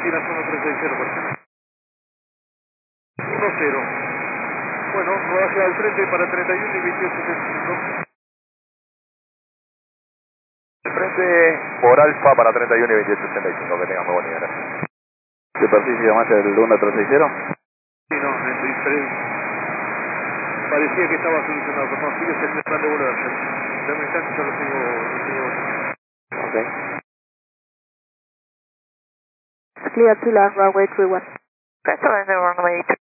Argentinas 1360, por ejemplo. 1-0. Bueno, rodaje al frente para 31 y 2875. Frente por Alfa para 31 y 2885, que tengan muy buen día, gracias. ¿Superficie llamaste el 1360? Sí, no, parecía que estaba solucionado, pero no, sigue siendo plan de vuelo de Argentina. Dame un instante, yo lo tengo. Ok. Clear to land runway 31. Clear to land runway